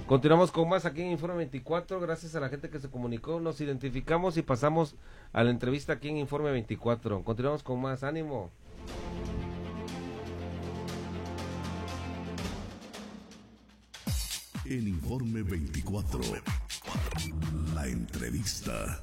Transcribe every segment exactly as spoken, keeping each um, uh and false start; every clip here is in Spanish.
Continuamos con más aquí en Informe veinticuatro, gracias a la gente que se comunicó, nos identificamos y pasamos a la entrevista aquí en Informe veinticuatro. Continuamos con más, ánimo. En Informe veinticuatro, la entrevista.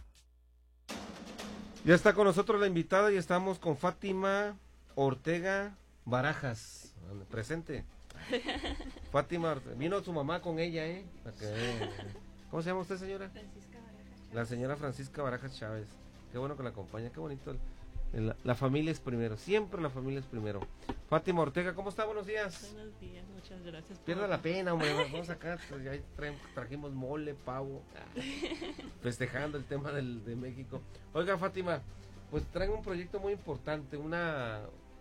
Ya está con nosotros la invitada y estamos con Fátima Ortega Barajas, presente. Fátima, vino su mamá con ella, ¿eh? Okay. ¿Cómo se llama usted, señora? Francisca Barajas Chávez. La señora Francisca Barajas Chávez. Qué bueno que la acompaña, qué bonito. La, la familia es primero, siempre la familia es primero. Fátima Ortega, ¿cómo está? Buenos días. Buenos días, muchas gracias. Por... Pierda la pena, hombre, vamos acá, pues, ya tra trajimos mole, pavo, festejando el tema del, de México. Oiga, Fátima, pues traen un proyecto muy importante, una,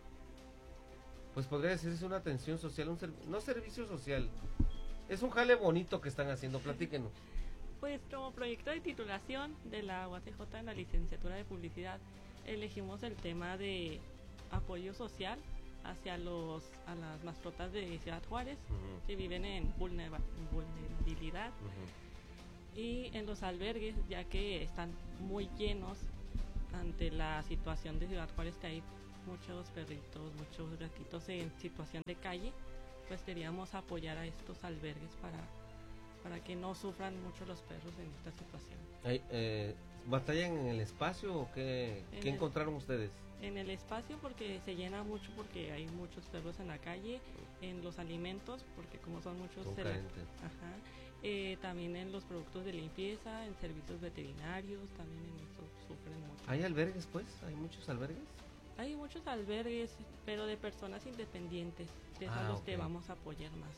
pues podría decirse una atención social, un serv no servicio social, es un jale bonito que están haciendo, platíquenos. Pues como proyecto de titulación de la U A C J en la licenciatura de publicidad, elegimos el tema de apoyo social hacia los a las mascotas de Ciudad Juárez, uh-huh. que viven en vulnera vulnerabilidad, uh-huh. y en los albergues, ya que están muy llenos ante la situación de Ciudad Juárez, que hay muchos perritos, muchos gatitos en situación de calle, pues queríamos apoyar a estos albergues para, para que no sufran mucho los perros en esta situación. Ay, eh, ¿Batallan en el espacio o qué, qué el, encontraron ustedes? En el espacio, porque se llena mucho, porque hay muchos perros en la calle, en los alimentos, porque como son muchos... Son carentes. Ajá. Eh, también en los productos de limpieza, en servicios veterinarios, también en eso sufren mucho. ¿Hay albergues, pues? ¿Hay muchos albergues? Hay muchos albergues, pero de personas independientes, que son ah, los okay. que vamos a apoyar más.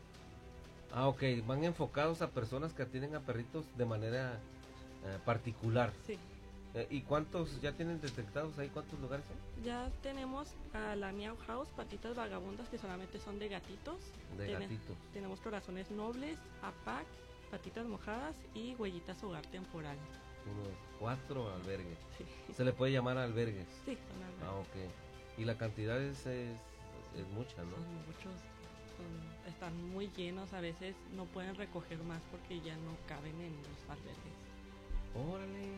Ah, ok, van enfocados a personas que atienden a perritos de manera eh, particular. Sí. Eh, ¿Y cuántos ya tienen detectados ahí? ¿Cuántos lugares son? Ya tenemos a la Meow House, patitas vagabundas, que solamente son de gatitos. De Ten gatitos. Tenemos corazones nobles, A P A C, patitas mojadas y huellitas hogar temporal. Unos cuatro albergues. Sí. ¿Se le puede llamar albergues? Sí, son albergues. Ah, ok. Y la cantidad es, es, es mucha, ¿no? Son muchos. Son, están muy llenos, a veces no pueden recoger más porque ya no caben en los albergues. Órale.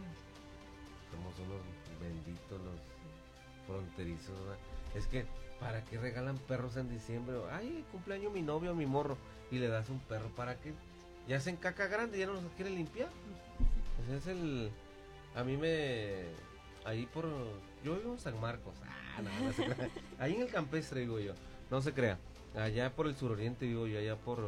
Somos unos benditos los fronterizos, ¿verdad? Es que, ¿para qué regalan perros en diciembre? Ay, cumpleaños mi novio, mi morro, y le das un perro, ¿para qué? Ya hacen caca grande, ya no los quieren limpiar. Ese es el... A mí me... Ahí por... Yo vivo en San Marcos. Ah, no, no se crea. Ahí en el campestre vivo yo. No se crea. Allá por el suroriente vivo yo, allá por...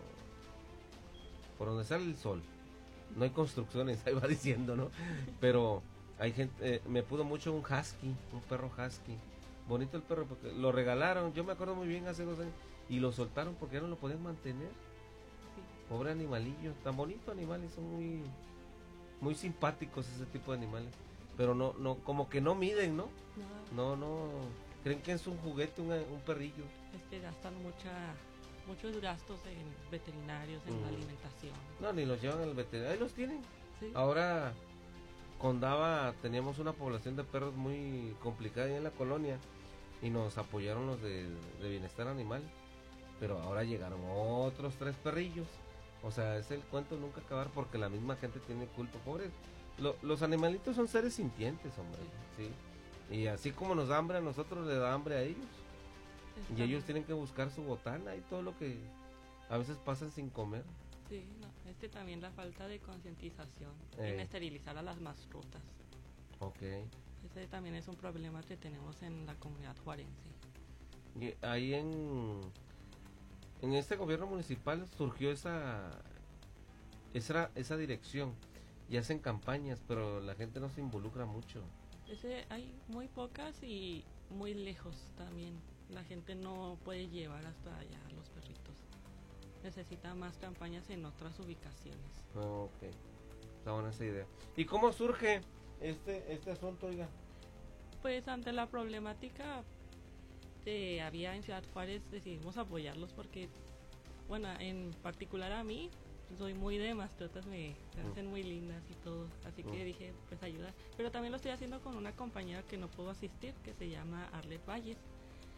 Por donde sale el sol. No hay construcciones, ahí va diciendo, ¿no? Pero... Hay gente, eh, me pudo mucho un husky, un perro husky. Bonito el perro porque lo regalaron, yo me acuerdo muy bien hace dos años, y lo soltaron porque ya no lo podían mantener. Sí. Pobre animalillo, tan bonito animales, son muy muy simpáticos ese tipo de animales. Pero no, no, como que no miden, ¿no? No, no, no creen que es un juguete, un, un perrillo. Es que gastan mucha, muchos gastos en veterinarios, en mm. la alimentación. No, ni los llevan al veterinario, ahí los tienen. Sí. Ahora... Condaba, teníamos una población de perros muy complicada en la colonia y nos apoyaron los de, de bienestar animal, pero ahora llegaron otros tres perrillos, o sea, es el cuento nunca acabar porque la misma gente tiene culpa, pobres, Lo, los animalitos son seres sintientes, hombre, sí. sí, y así como nos da hambre a nosotros, le da hambre a ellos, Está y ellos tienen que buscar su botana y todo lo que a veces pasan sin comer. Sí, no, este también la falta de concientización eh. en esterilizar a las mascotas. Ok. Ese también es un problema que tenemos en la comunidad juarense. Y ahí en en este gobierno municipal surgió esa esa esa dirección y hacen campañas, pero la gente no se involucra mucho. Ese hay muy pocas y muy lejos también. La gente no puede llevar hasta allá a los perritos. Necesita más campañas en otras ubicaciones. Ok, está buena esa idea. ¿Y cómo surge este este asunto, oiga? Pues ante la problemática que había en Ciudad Juárez decidimos apoyarlos porque, bueno, en particular a mí, soy muy de mascotas, me, me hacen muy lindas y todo, así que mm. dije, pues ayudar. Pero también lo estoy haciendo con una compañera que no pudo asistir, que se llama Arlet Valles.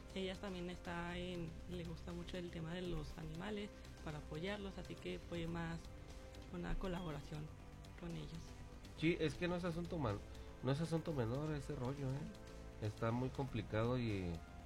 ella también está en, le gusta mucho el tema de los animales para apoyarlos, así que fue más una colaboración con ellos. Sí, es que no es asunto man, no es asunto menor ese rollo, ¿eh? Está muy complicado y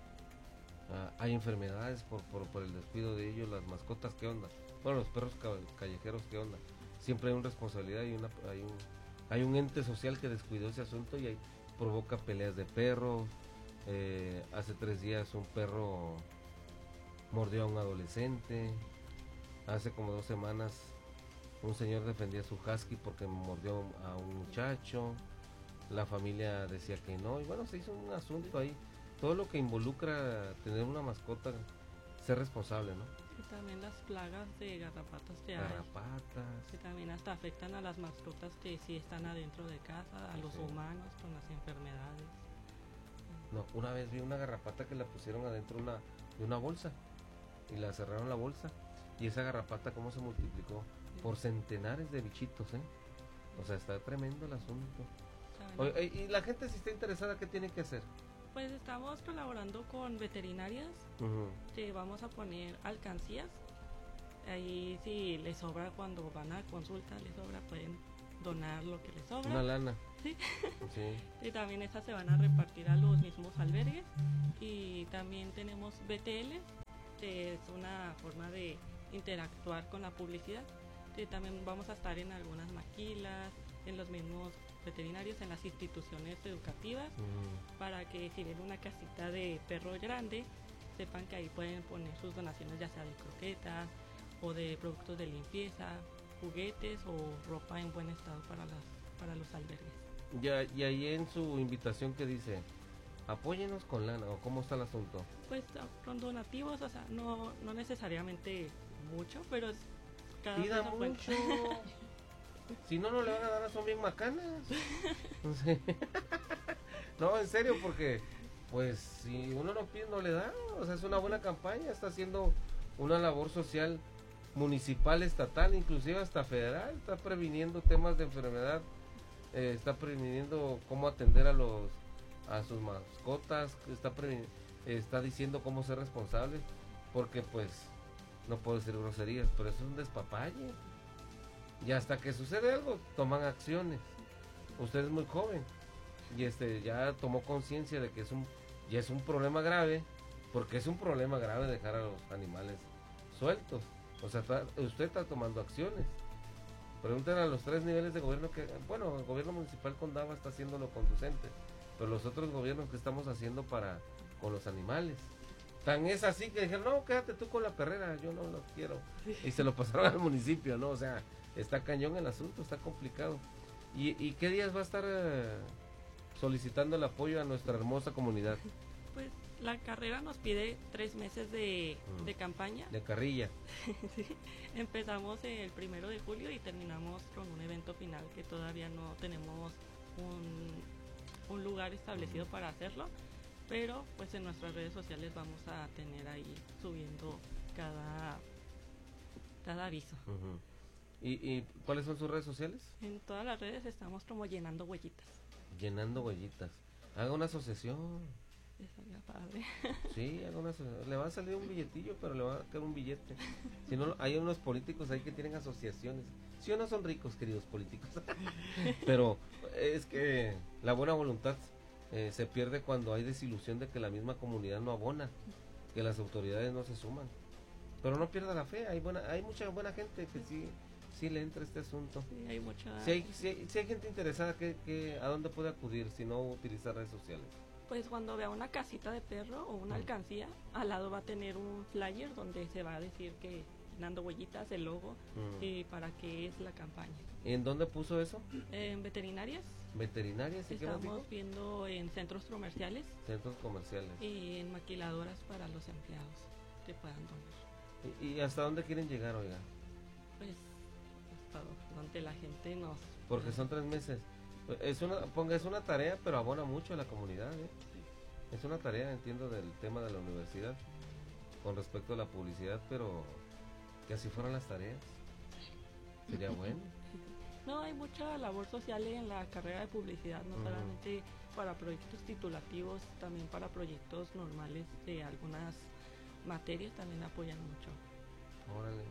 uh, hay enfermedades por, por, por el descuido de ellos, las mascotas, ¿qué onda? Bueno, los perros ca callejeros, ¿qué onda? Siempre hay una responsabilidad y una, hay un hay un ente social que descuidó ese asunto y hay, provoca peleas de perros. Eh, hace tres días un perro mordió a un adolescente. Hace como dos semanas un señor defendía a su husky porque mordió a un muchacho. La familia decía que no. Y bueno, se hizo un asunto ahí. Todo lo que involucra tener una mascota, ser responsable, ¿no? Y también las plagas de garrapatas que hay. Garrapatas. Que también hasta afectan a las mascotas que sí están adentro de casa, a los Sí. humanos con las enfermedades. No, una vez vi una garrapata que la pusieron adentro una, de una bolsa y la cerraron la bolsa y esa garrapata cómo se multiplicó por centenares de bichitos, ¿eh? O sea, está tremendo el asunto. También, Oye, y la gente si está interesada, ¿qué tiene que hacer? pues estamos colaborando con veterinarias, Uh-huh. que vamos a poner alcancías. Ahí si les sobra cuando van a consulta, les sobra, pueden donar lo que les sobra. Una lana. Sí. Sí. Y también esas se van a repartir a los mismos albergues. Y también tenemos B T L, que es una forma de interactuar con la publicidad. Que también vamos a estar en algunas maquilas, en los mismos veterinarios, en las instituciones educativas, Uh-huh. para que si ven una casita de perro grande, sepan que ahí pueden poner sus donaciones, ya sea de croquetas o de productos de limpieza, juguetes o ropa en buen estado para las para los albergues. Ya, y ahí en su invitación que dice, apóyenos con lana, o cómo está el asunto. Pues con donativos, o sea, no, no necesariamente mucho, pero es cada Pida peso cuenta. mucho. Si no, no le van a dar, son bien macanas. Sí. No, en serio, porque pues si uno no pide, no le da. O sea, es una buena campaña, está haciendo una labor social municipal, estatal, inclusive hasta federal. Está previniendo temas de enfermedad, eh, está previniendo cómo atender a los a sus mascotas, está previn- eh, está diciendo cómo ser responsable, porque pues no puedo decir groserías, pero eso es un despapalle. Y hasta que sucede algo, toman acciones. Usted es muy joven y este ya tomó conciencia de que es un ya es un problema grave, porque es un problema grave dejar a los animales sueltos. O sea, está, usted está tomando acciones. Pregúntenle a los tres niveles de gobierno que, bueno, el gobierno municipal Condava está haciendo lo conducente, pero los otros gobiernos que estamos haciendo para con los animales. Tan es así que dijeron, no, quédate tú con la perrera, yo no lo quiero. Y se lo pasaron al municipio, ¿no? O sea, está cañón el asunto, está complicado. ¿Y, y qué días va a estar eh, solicitando el apoyo a nuestra hermosa comunidad? Pues la carrera nos pide tres meses de, Mm. de campaña. De carrilla. Sí. Empezamos el primero de julio y terminamos con un evento final que todavía no tenemos un, un lugar establecido para hacerlo, pero pues en nuestras redes sociales vamos a tener ahí subiendo cada, cada aviso. Uh-huh. ¿Y, ¿Y cuáles son sus redes sociales? En todas las redes estamos como llenando huellitas. Llenando huellitas. Haga una asociación. Estaría padre. Sí, haga una asociación. Le va a salir un billetillo, pero le va a caer un billete. Si no, hay unos políticos ahí que tienen asociaciones. Si o no son ricos, queridos políticos. Pero es que la buena voluntad eh, se pierde cuando hay desilusión de que la misma comunidad no abona, que las autoridades no se suman. Pero no pierda la fe, hay buena, hay mucha buena gente que sí, sí le entra este asunto. Sí, hay mucha... Si hay, si hay, si hay gente interesada, que, que, ¿a dónde puede acudir si no utilizar redes sociales? Pues cuando vea una casita de perro o una Mm. alcancía, al lado va a tener un flyer donde se va a decir que llenando huellitas, el logo Mm. y para qué es la campaña. ¿En dónde puso eso? En veterinarias Veterinarias, ¿y qué más estamos dijo? viendo en centros comerciales Centros comerciales. y en maquiladoras para los empleados que puedan donar. ¿Y, y hasta dónde quieren llegar, oiga? Pues hasta donde la gente nos... Porque son tres meses. Es una, ponga, es una tarea, pero abona mucho a la comunidad, ¿eh? Es una tarea, entiendo, del tema de la universidad con respecto a la publicidad, pero que así fueran las tareas. Sería bueno. No, hay mucha labor social en la carrera de publicidad, no Ujú. solamente para proyectos titulativos, también para proyectos normales de algunas materias también apoyan mucho. Órale.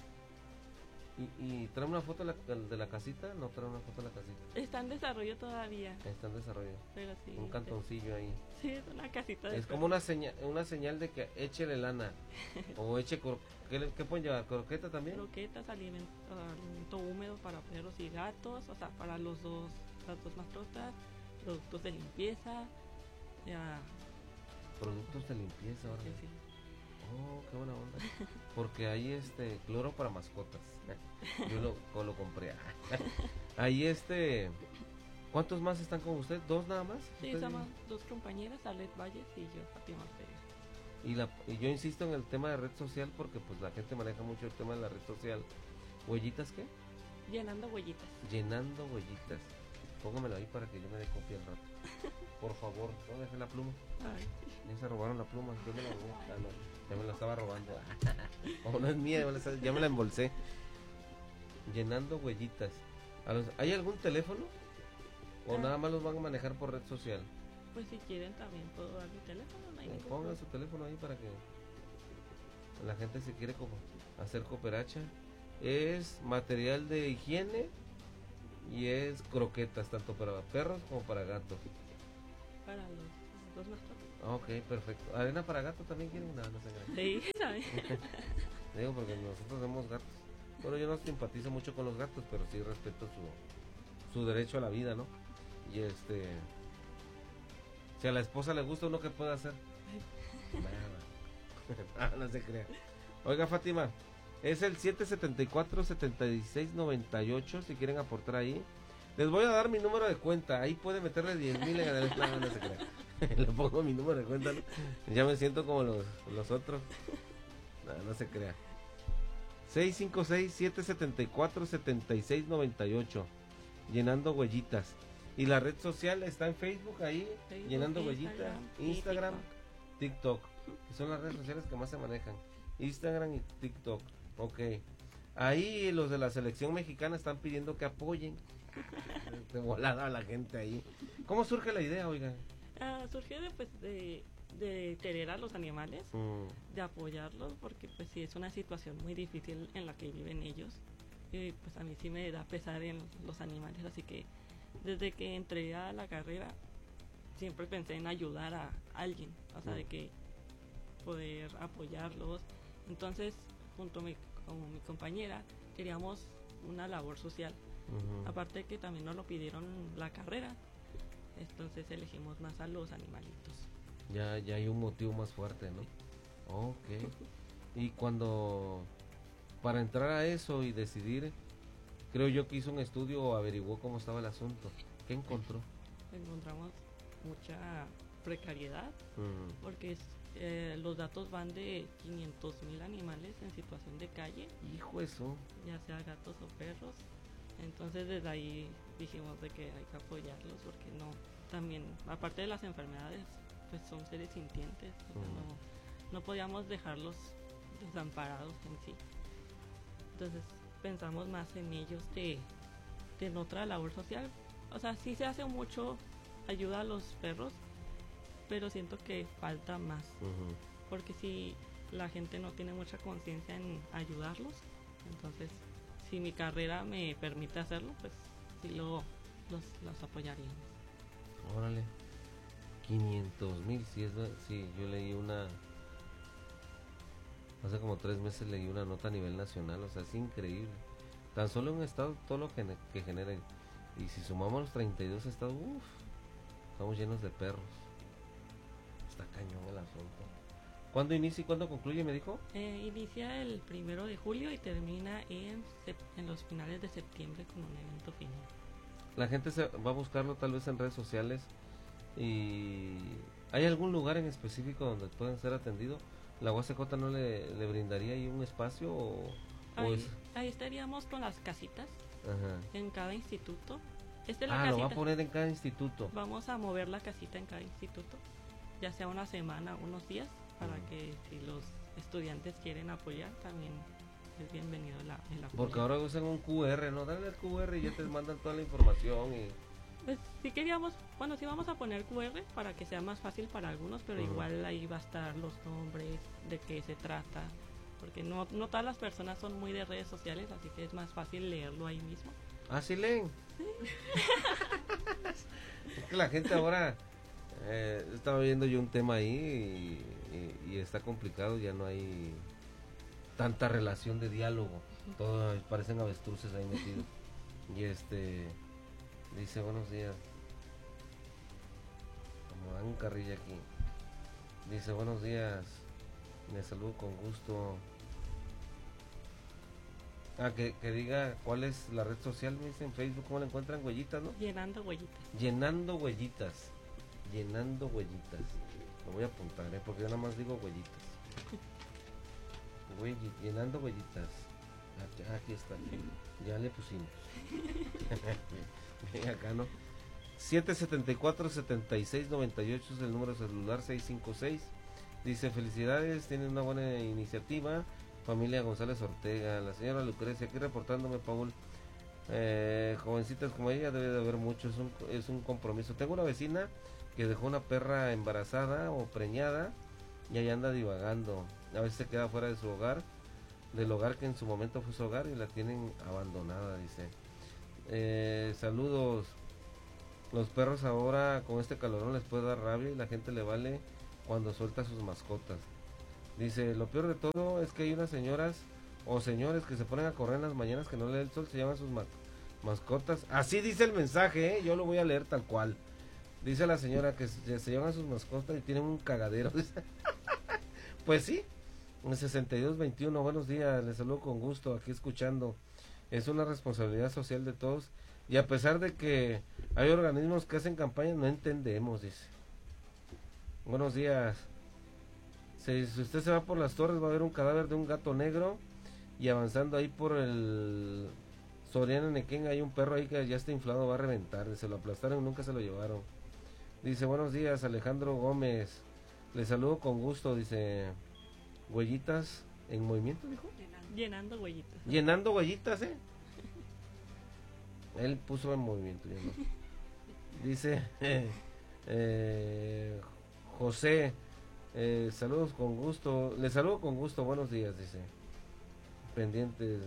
¿Y, y trae una foto de la, de la casita? No trae una foto de la casita. Está en desarrollo todavía. Está en desarrollo. Pero sí. Un cantoncillo ahí. Sí, es una casita de Es como una señal, una señal de que échele lana. O eche, cro ¿qué, le, ¿qué pueden llevar? ¿Croqueta también? Croquetas, alimento, alimento húmedo para perros y gatos, o sea, para los dos, las dos mascotas, productos de limpieza, ya. Productos de limpieza, ahora. Sí, sí. Oh, qué buena onda. Porque hay este cloro para mascotas. Yo lo, lo compré. Ahí este. ¿Cuántos más están con usted? ¿Dos nada más? Sí, somos dos compañeras, Arlet Valles y yo, Fátima Ortega. Y, la, y yo insisto en el tema de red social porque pues la gente maneja mucho el tema de la red social. ¿Huellitas qué? Llenando huellitas. Llenando huellitas. Póngamelo ahí para que yo me dé copia al rato. Por favor, no deje la pluma. Ay. Ya se robaron la pluma. Yo me la robé. Ah, no, ya me la estaba robando. Como no es mía, ya me la, ya me la embolsé. Llenando huellitas. A los, ¿hay algún teléfono? ¿O ah. nada más los van a manejar por red social? Pues si quieren también puedo dar mi teléfono. No hay eh, pongan su teléfono ahí para que la gente se quiere como hacer cooperacha. Es material de higiene y es croquetas, tanto para perros como para gatos. Para los dos mascotas. Ok, perfecto. ¿Arena para gato también quieren? No, no sé. Sí, ¿sabes? Digo, porque nosotros tenemos gatos. Bueno, yo no simpatizo mucho con los gatos, pero sí respeto su, su derecho a la vida, ¿no? Y este... Si a la esposa le gusta, ¿uno qué puede hacer? Nada. Ah, no se crea. Oiga, Fátima, es el siete siete cuatro, siete seis nueve ocho, si quieren aportar ahí. Les voy a dar mi número de cuenta, ahí puede meterle diez mil en el plan, no se crea. Le pongo mi número de cuenta, ¿no? Ya me siento como los, los otros. No, no se crea. seis cinco seis, siete siete cuatro, siete seis nueve ocho. Llenando huellitas. Y la red social está en Facebook ahí, Facebook, llenando huellitas. Instagram, TikTok. Que son las redes sociales que más se manejan. Instagram y TikTok. Ok. Ahí los de la selección mexicana están pidiendo que apoyen. De volada a la gente ahí. ¿Cómo surge la idea, oiga? Ah, surgió de, pues, de, de querer a los animales, mm. de apoyarlos, porque pues sí es una situación muy difícil en la que viven ellos. Y pues a mí sí me da pesar en los animales, así que desde que entré a la carrera siempre pensé en ayudar a alguien, o sea, mm. de que poder apoyarlos. Entonces, junto a mi, con mi compañera, queríamos una labor social. Uh-huh. Aparte de que también nos lo pidieron la carrera, entonces elegimos más a los animalitos. Ya, ya hay un motivo más fuerte, ¿no? Ok. Y cuando, para entrar a eso y decidir, creo yo que hizo un estudio o averiguó cómo estaba el asunto. ¿Qué encontró? Encontramos mucha precariedad, uh-huh. porque es, eh, los datos van de quinientos mil animales en situación de calle. Hijo eso. Ya sea gatos o perros. Entonces desde ahí dijimos de que hay que apoyarlos, porque no, también, aparte de las enfermedades, pues son seres sintientes, o sea, uh-huh. no, no podíamos dejarlos desamparados en sí. Entonces pensamos más en ellos de, de en otra labor social. O sea, sí se hace mucho ayuda a los perros, pero siento que falta más, uh-huh. porque si la gente no tiene mucha conciencia en ayudarlos, entonces si mi carrera me permite hacerlo, pues sí lo, los, los apoyaríamos. Órale, quinientos mil, si es, sí, yo leí una, hace como tres meses leí una nota a nivel nacional, o sea, es increíble. Tan solo en un estado, todo lo que, que genera, y si sumamos los treinta y dos estados, uff, estamos llenos de perros. Está cañón el asunto. ¿Cuándo inicia y cuándo concluye, me dijo? Eh, inicia el primero de julio y termina en, en los finales de septiembre con un evento final. La gente se va a buscarlo tal vez en redes sociales. ¿Y hay algún lugar en específico donde pueden ser atendidos? ¿La U A C J no le, le brindaría ahí un espacio? O, ahí, o es... ahí estaríamos con las casitas. Ajá. En cada instituto. Esta es la ah, casita. lo va a poner en cada instituto. Vamos a mover la casita en cada instituto, ya sea una semana, unos días, para uh-huh. que si los estudiantes quieren apoyar, también es bienvenido la, el apoyo. Porque ahora usan un Q R, ¿no? Dale el Q R y ya te mandan toda la información y Pues sí queríamos, bueno, sí vamos a poner cu erre para que sea más fácil para algunos, pero Ujú. igual ahí va a estar los nombres, de qué se trata, porque no, no todas las personas son muy de redes sociales, así que es más fácil leerlo ahí mismo. Ah, sí leen. Es que la gente ahora, eh, estaba viendo yo un tema ahí y, y- y está complicado, ya no hay tanta relación de diálogo, todos parecen avestruces ahí metidos. Y este, dice buenos días, como dan carrilla aquí, dice buenos días, me saludo con gusto. Ah, que, que diga cuál es la red social, me dice en Facebook, cómo la encuentran, huellitas, ¿no? Llenando huellitas. Llenando huellitas. Llenando huellitas. Lo voy a apuntar, ¿eh? Porque yo nada más digo huellitas. Huelli- llenando huellitas. Aquí, aquí está. Ya le pusimos. Ven acá, ¿no? siete siete cuatro, siete seis nueve ocho es el número celular. Seis cinco seis. Dice felicidades, tienen una buena iniciativa. Familia González Ortega. La señora Lucrecia, aquí reportándome, Paul. Eh, jovencitas como ella debe de haber mucho, es un, es un compromiso. Tengo una vecina que dejó una perra embarazada o preñada y ahí anda divagando. A veces se queda fuera de su hogar, del hogar que en su momento fue su hogar, y la tienen abandonada, dice. Eh, saludos. Los perros ahora con este calorón les puede dar rabia y la gente le vale cuando suelta sus mascotas. Dice, lo peor de todo es que hay unas señoras o señores que se ponen a correr en las mañanas que no le da el sol, se llaman sus ma- mascotas. Así dice el mensaje, ¿eh? Yo lo voy a leer tal cual. Dice la señora que se, se llevan a sus mascotas y tienen un cagadero. Pues sí, en sesenta y dos veintiuno, buenos días, les saludo con gusto, aquí escuchando. Es una responsabilidad social de todos y a pesar de que hay organismos que hacen campaña, no entendemos, dice. Buenos días. Si, si usted se va por las torres va a ver un cadáver de un gato negro y avanzando ahí por el Soriana Nequén hay un perro ahí que ya está inflado, va a reventar. Se lo aplastaron y nunca se lo llevaron. Dice, buenos días, Alejandro Gómez. Le saludo con gusto, dice. Huellitas en movimiento, dijo. Llenando huellitas. Llenando huellitas, eh. Él puso en movimiento, yo no. Dice, eh, eh, José. Eh, saludos con gusto, les saludo con gusto, buenos días, dice. Pendientes.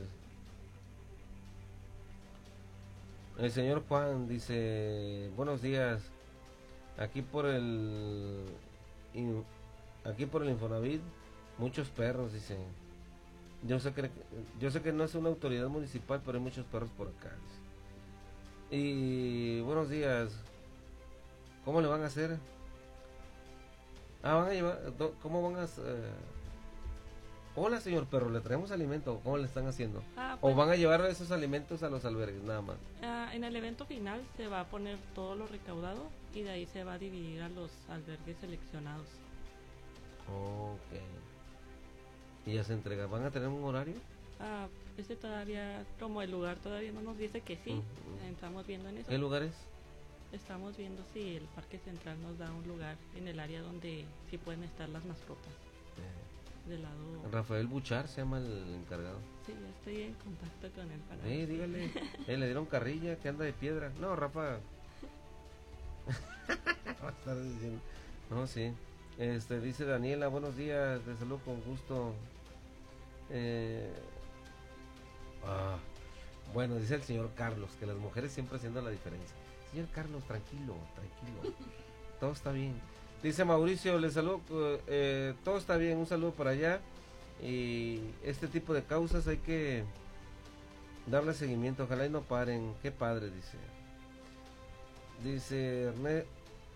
El señor Juan dice, buenos días. Aquí por el in- aquí por el Infonavit, muchos perros, dice. Yo sé que yo sé que no es una autoridad municipal, pero hay muchos perros por acá, dice. Y buenos días. ¿Cómo le van a hacer? Ah, van a llevar, do- ¿cómo van a hacer? Hola, señor perro, ¿le traemos alimento? ¿Cómo le están haciendo? Ah, ¿O pues, van a llevar esos alimentos a los albergues, nada más? ah, en el evento final se va a poner todo lo recaudado y de ahí se va a dividir a los albergues seleccionados. Ok. Y ya se entrega. ¿Van a tener un horario? Ah, este todavía, como el lugar todavía no nos dice que sí, Ujú. estamos viendo en eso. ¿Qué lugares? Estamos viendo si el Parque Central nos da un lugar en el área donde sí pueden estar las mascotas. Eh, Del lado. Rafael Buchar se llama el encargado. Sí, ya estoy en contacto con él para. Eh, dígale. Eh, le dieron carrilla que anda de piedra. No, Rafa. Va a estar diciendo. No, sí. Este, dice Daniela, buenos días, te saludo con gusto. Eh, ah, bueno, dice el señor Carlos, que las mujeres siempre haciendo la diferencia. Señor Carlos, tranquilo, tranquilo. Todo está bien. Dice Mauricio, le saludo, eh, todo está bien, un saludo para allá. Y este tipo de causas hay que darle seguimiento, ojalá y no paren. Qué padre, dice. Dice Erne...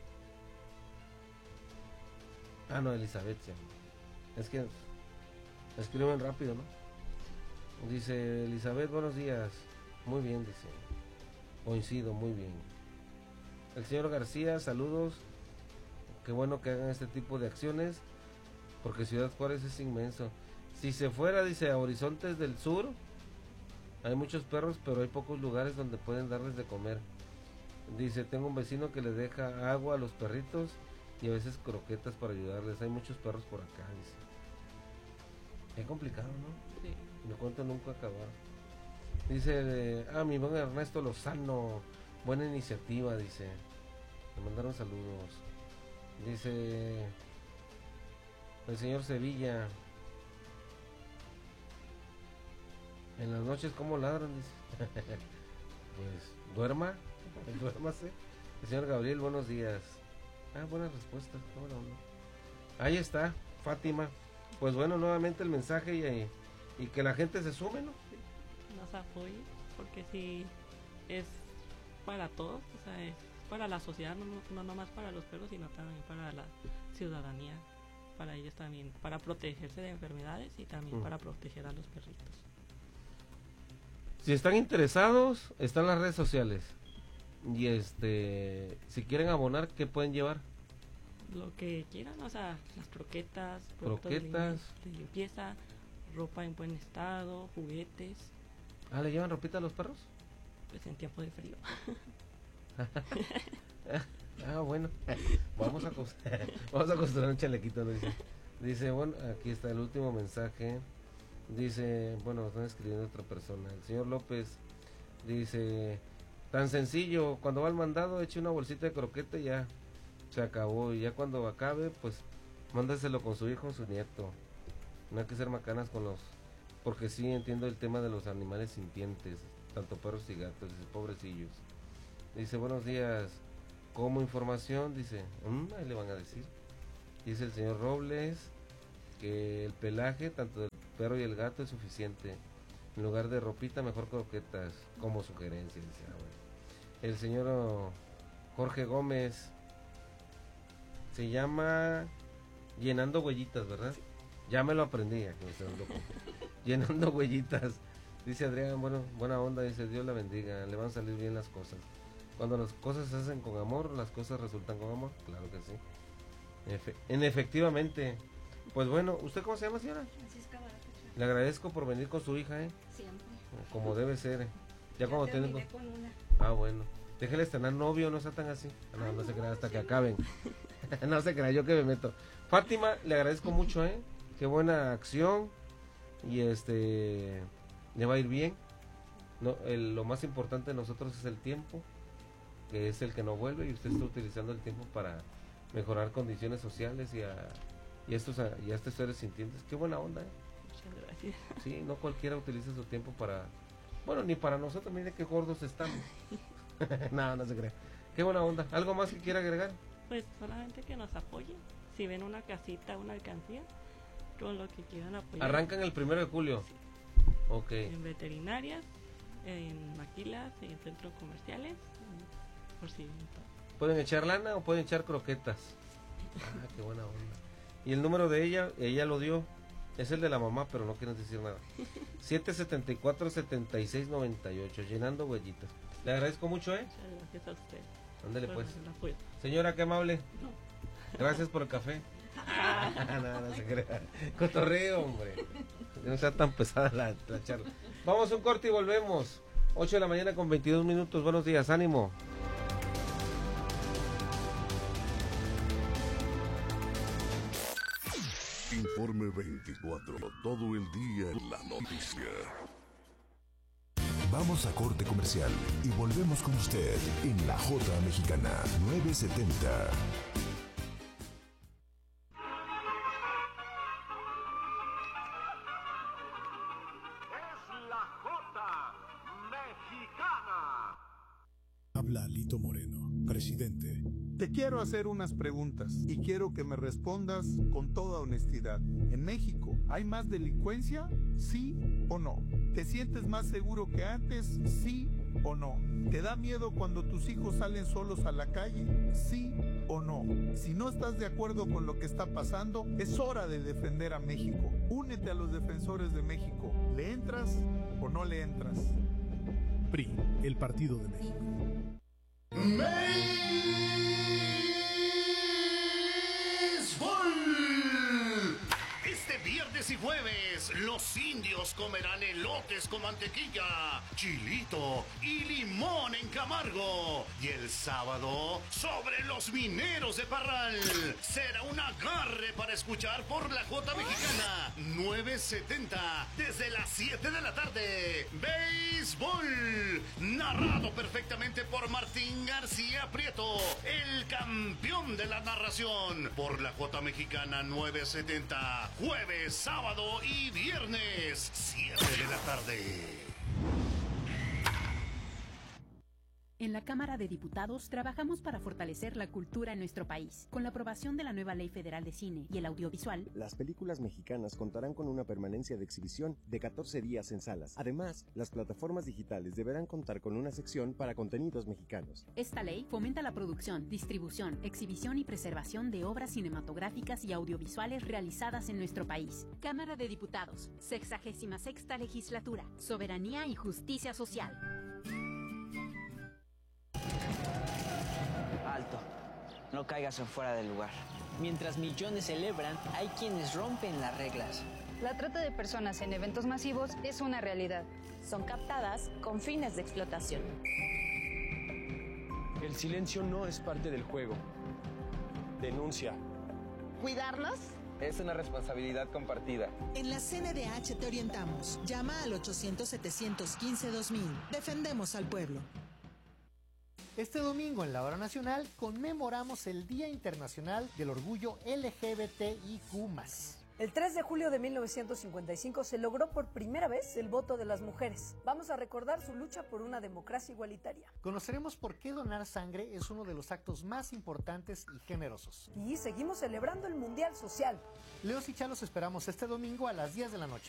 Ah, no, Elizabeth se llama. Es que escriben rápido, ¿no? Dice Elizabeth, buenos días. Muy bien, dice. Coincido, muy bien. El señor García, saludos. Qué bueno que hagan este tipo de acciones, porque Ciudad Juárez es inmenso. Si se fuera, dice, a Horizontes del Sur, hay muchos perros, pero hay pocos lugares donde pueden darles de comer. Dice, tengo un vecino que le deja agua a los perritos y a veces croquetas para ayudarles. Hay muchos perros por acá, dice. Qué complicado, ¿no? Sí. Me cuento nunca acabar. Dice, eh, ah, mi buen Ernesto Lozano, buena iniciativa, dice. Le mandaron saludos. Dice el señor Sevilla. En las noches, ¿cómo ladran? Dice. Pues, duerma, duérmase. El señor Gabriel, buenos días. Ah, buenas respuestas. Bueno, no. Ahí está, Fátima. Pues bueno, nuevamente el mensaje y, y que la gente se sume, ¿no? Nos apoye, porque si es para todos, o sea, es para la sociedad, no, no nomás para los perros, sino también para la ciudadanía, para ellos también, para protegerse de enfermedades y también mm. para proteger a los perritos. Si están interesados, están las redes sociales. Y este, si quieren abonar, ¿qué pueden llevar? Lo que quieran, o sea, las croquetas, croquetas, de limpieza, ropa en buen estado, juguetes. Ah, ¿le llevan ropita a los perros? Pues en tiempo de frío. Ah, bueno. Vamos a vamos a construir un chalequito, ¿no? Dice. Dice, bueno, aquí está el último mensaje. Dice, bueno, están escribiendo otra persona. El señor López dice, tan sencillo, cuando va al mandado, eche una bolsita de croqueta y ya se acabó. Y ya cuando acabe, pues, mándaselo con su hijo o su nieto. No hay que ser macanas con los... Porque sí entiendo el tema de los animales sintientes, tanto perros y gatos, dice, pobrecillos. Dice, buenos días, como información, dice, mmm, ahí le van a decir. Dice el señor Robles que el pelaje, tanto del perro y el gato, es suficiente. En lugar de ropita, mejor croquetas, como sugerencia, dice. Ah, bueno. El señor oh, Jorge Gómez se llama Llenando Huellitas, ¿verdad? Ya me lo aprendí, aquí me estoy loco. Llenando Huellitas. Dice Adrián, bueno, buena onda, dice, Dios la bendiga, le van a salir bien las cosas. Cuando las cosas se hacen con amor, las cosas resultan con amor, claro que sí. Efe en efectivamente. Pues bueno, ¿usted cómo se llama, señora? Francisca Barata. Le agradezco por venir con su hija, ¿eh? Siempre. Como debe ser, ¿eh? Ya, ya cuando tienen... con una. Ah, bueno. Déjeles tener novio, no sea tan así. No, Ay, no, no se crea hasta que acaben. No se crea, yo que me meto. Fátima, le agradezco mucho, ¿eh? Qué buena acción. Y este... le va a ir bien. No, el, lo más importante de nosotros es el tiempo, que es el que no vuelve, y usted está utilizando el tiempo para mejorar condiciones sociales y a, y a estos a, y a estos seres sintientes. Qué buena onda, ¿eh? Muchas gracias. Sí, no cualquiera utiliza su tiempo para... Bueno, ni para nosotros, mire qué gordos estamos. No, no se cree. Qué buena onda. ¿Algo más que quiera agregar? Pues solamente que nos apoyen. Si ven una casita, una alcancía, con lo que quieran apoyar. Arrancan el primero de julio. Sí. Ok. En veterinarias, en maquilas, en centros comerciales, por si... ¿Pueden echar lana o pueden echar croquetas? Ah, qué buena onda. Y el número de ella, ella lo dio. Es el de la mamá, pero no quieren decir nada. siete setenta y cuatro, setenta y seis noventa y ocho, Llenando Huellitas. Le agradezco mucho, ¿eh? Muchas gracias a usted. Ándale pues. pues. Señora, qué amable. No. Gracias por el café. No, no se crea. Cotorreo, hombre. No sea tan pesada la, la charla. Vamos a un corte y volvemos. ocho de la mañana con veintidós minutos. Buenos días, ánimo. Informe veinticuatro, todo el día en la noticia. Vamos a corte comercial y volvemos con usted en La Jota Mexicana nueve setenta. Es La Jota Mexicana. Habla Lito Moreno, presidente. Te quiero hacer unas preguntas y quiero que me respondas con toda honestidad. ¿En México hay más delincuencia? ¿Sí o no? ¿Te sientes más seguro que antes? ¿Sí o no? ¿Te da miedo cuando tus hijos salen solos a la calle? ¿Sí o no? Si no estás de acuerdo con lo que está pasando, es hora de defender a México. Únete a los defensores de México. ¿Le entras o no le entras? P R I, el Partido de México. Este viernes y jueves, los indios comerán elotes con mantequilla, chilito y limón en Camargo. Y el sábado, sobre los mineros de Parral, será un agarre para escuchar por La Jota Mexicana nueve setenta, desde las siete de la tarde. ¡Béisbol! béisbol, narrado perfectamente por Martín García Prieto, el campeón de la narración, por la Jota Mexicana novecientos setenta, jueves, sábado y viernes, siete de la tarde. En la Cámara de Diputados trabajamos para fortalecer la cultura en nuestro país. Con la aprobación de la nueva Ley Federal de Cine y el Audiovisual, las películas mexicanas contarán con una permanencia de exhibición de catorce días en salas. Además, las plataformas digitales deberán contar con una sección para contenidos mexicanos. Esta ley fomenta la producción, distribución, exhibición y preservación de obras cinematográficas y audiovisuales realizadas en nuestro país. Cámara de Diputados, sexagésima sexta legislatura, soberanía y justicia social. Alto, no caigas en fuera del lugar. Mientras millones celebran, hay quienes rompen las reglas. La trata de personas en eventos masivos es una realidad. Son captadas con fines de explotación. El silencio no es parte del juego. Denuncia. ¿Cuidarlos? Es una responsabilidad compartida. En la C N D H te orientamos. Llama al ochocientos, setecientos quince, dos mil. Defendemos al pueblo. Este domingo en la Hora Nacional conmemoramos el Día Internacional del Orgullo L G B T I Q más. El tres de julio de mil novecientos cincuenta y cinco se logró por primera vez el voto de las mujeres. Vamos a recordar su lucha por una democracia igualitaria. Conoceremos por qué donar sangre es uno de los actos más importantes y generosos. Y seguimos celebrando el Mundial Social. Leos y Cha los esperamos este domingo a las diez de la noche.